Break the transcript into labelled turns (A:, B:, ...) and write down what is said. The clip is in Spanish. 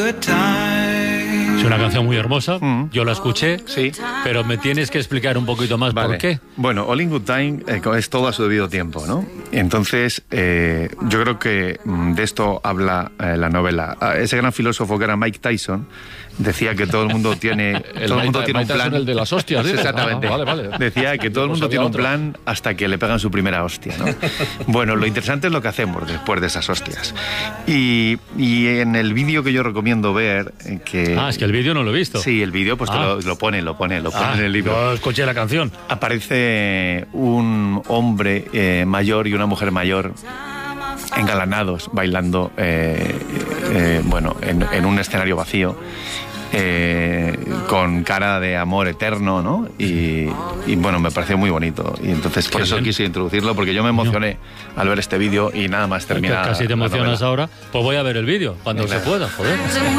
A: Es una canción muy hermosa, yo la escuché,
B: Sí.
A: pero me tienes que explicar un poquito más por qué.
B: Bueno, All in Good Time es todo a su debido tiempo, ¿no? Entonces, yo creo que de esto habla la novela. Ese gran filósofo que era Mike Tyson decía que todo el mundo tiene, un plan.
C: El de las hostias, ¿sí?
B: Exactamente.
C: Vale.
B: Decía que todo el mundo tiene un plan hasta que le pegan su primera hostia, ¿no? Bueno, lo interesante es lo que hacemos después de esas hostias. Y en el vídeo que yo recomiendo ver, que...
A: Es que el vídeo no lo he visto.
B: Sí, el vídeo pues lo pone en el libro.
A: Yo escuché la canción.
B: Aparece un hombre mayor y una mujer mayor engalanados bailando en un escenario vacío, con cara de amor eterno, ¿no? Y bueno, me pareció muy bonito. Y entonces por eso quise introducirlo, porque yo me emocioné al ver este vídeo y nada más terminar.
A: Casi te emocionas ahora. Pues voy a ver el vídeo cuando se pueda, joder.